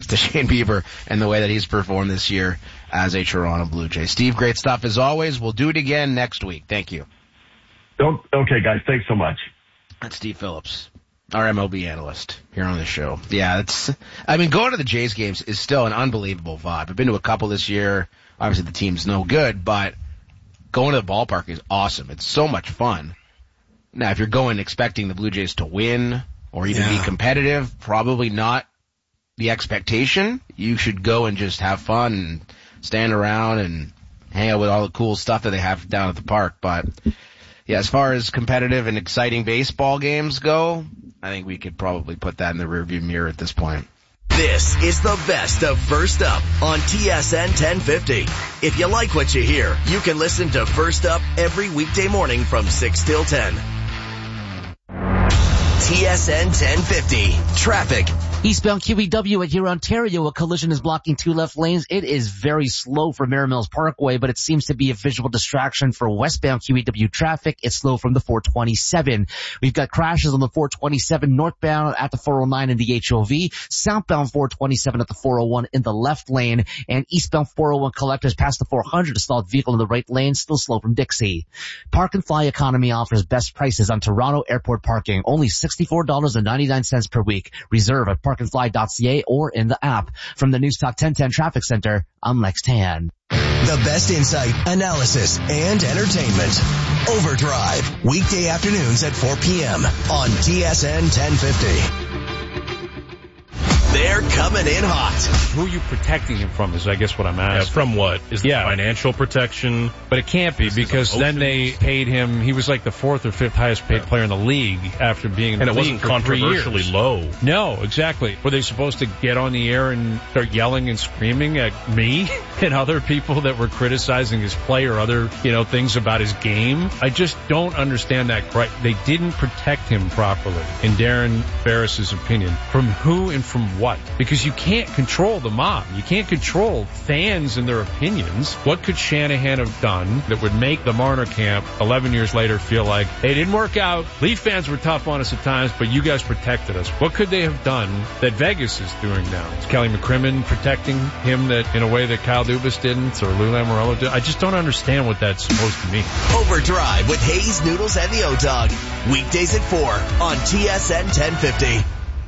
to Shane Bieber and the way that he's performed this year as a Toronto Blue Jay. Steve, great stuff as always. We'll do it again next week. Thank you. Okay, guys. Thanks so much. That's Steve Phillips, our MLB analyst here on the show. Yeah, going to the Jays games is still an unbelievable vibe. I've been to a couple this year. Obviously, the team's no good, but going to the ballpark is awesome. It's so much fun. Now, if you're going expecting the Blue Jays to win or even be competitive, probably not the expectation. You should go and just have fun and stand around and hang out with all the cool stuff that they have down at the park. But, yeah, as far as competitive and exciting baseball games go, I think we could probably put that in the rearview mirror at this point. This is the best of First Up on TSN 1050. If you like what you hear, you can listen to First Up every weekday morning from 6 till 10. TSN 1050. Traffic. Eastbound QEW at here, Ontario, a collision is blocking 2 left lanes. It is very slow for Merrill Mills Parkway, but it seems to be a visual distraction for westbound QEW traffic. It's slow from the 427. We've got crashes on the 427 northbound at the 409 in the HOV, southbound 427 at the 401 in the left lane, and eastbound 401 collectors past the 400, a stalled vehicle in the right lane, still slow from Dixie. Park and Fly Economy offers best prices on Toronto airport parking, only $64.99 per week. Reserve at parkandfly.ca or in the app. From the Newstalk 1010 Traffic Center, I'm Lex Tan. The best insight, analysis, and entertainment. Overdrive. Weekday afternoons at 4 p.m. on TSN 1050. They're coming in hot. Who are you protecting him from is, I guess, what I'm asking. Yeah, from what? Is it financial protection? But it can't be, because then they paid him, he was like the 4th or 5th highest paid player in the league after being in the league for 3 years. And it wasn't controversially low. No, exactly. Were they supposed to get on the air and start yelling and screaming at me and other people that were criticizing his play or other, things about his game? I just don't understand that. Right? They didn't protect him properly, in Darren Ferris's opinion. From who and from what? Because you can't control the mob. You can't control fans and their opinions. What could Shanahan have done that would make the Marner camp 11 years later feel like, hey, it didn't work out. Leaf fans were tough on us at times, but you guys protected us. What could they have done that Vegas is doing now? Is Kelly McCrimmon protecting him that in a way that Kyle Dubas didn't, or Lou Lamoriello did? I just don't understand what that's supposed to mean. Overdrive with Hayes, Noodles, and the O-Dog. Weekdays at 4 on TSN 1050.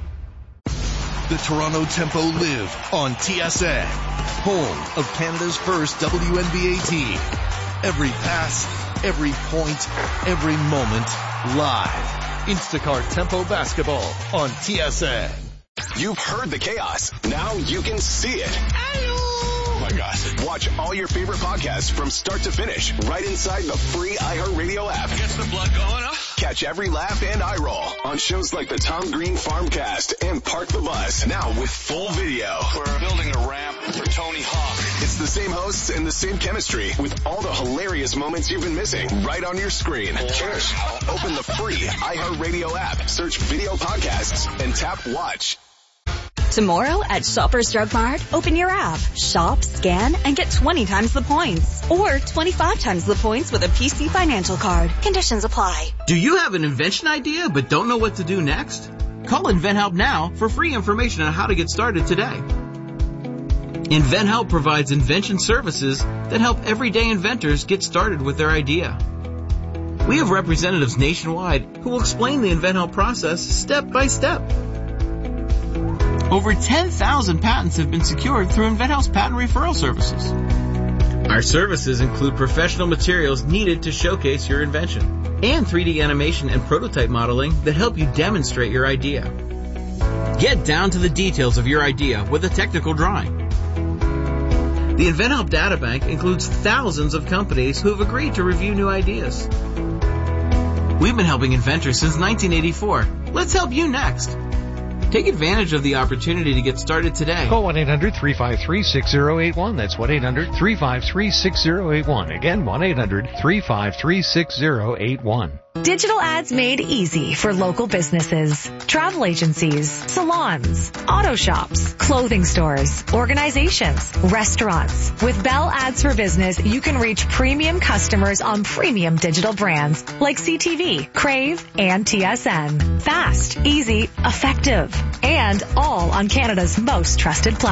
The Toronto Tempo live on TSN, home of Canada's first WNBA team. Every pass, every point, every moment, live. Instacart Tempo Basketball on TSN. You've heard the chaos. Now you can see it. Oh my God. Watch all your favorite podcasts from start to finish right inside the free iHeartRadio app. Gets the blood going, huh? Catch every laugh and eye roll on shows like the Tom Green Farmcast and Park the Bus. Now with full video. We're building a ramp for Tony Hawk. It's the same hosts and the same chemistry with all the hilarious moments you've been missing right on your screen. Cheers. Open the free iHeartRadio app, search video podcasts, and tap watch. Tomorrow at Shoppers Drug Mart, open your app, shop, scan, and get 20 times the points. Or 25 times the points with a PC Financial Card. Conditions apply. Do you have an invention idea but don't know what to do next? Call InventHelp now for free information on how to get started today. InventHelp provides invention services that help everyday inventors get started with their idea. We have representatives nationwide who will explain the InventHelp process step by step. Over 10,000 patents have been secured through InventHelp's patent referral services. Our services include professional materials needed to showcase your invention and 3D animation and prototype modeling that help you demonstrate your idea. Get down to the details of your idea with a technical drawing. The InventHelp Databank includes thousands of companies who have agreed to review new ideas. We've been helping inventors since 1984. Let's help you next. Take advantage of the opportunity to get started today. Call 1-800-353-6081. That's 1-800-353-6081. Again, 1-800-353-6081. Digital ads made easy for local businesses, travel agencies, salons, auto shops, clothing stores, organizations, restaurants. With Bell Ads for Business, you can reach premium customers on premium digital brands like CTV, Crave, and TSN. Fast, easy, effective, and all on Canada's most trusted platform.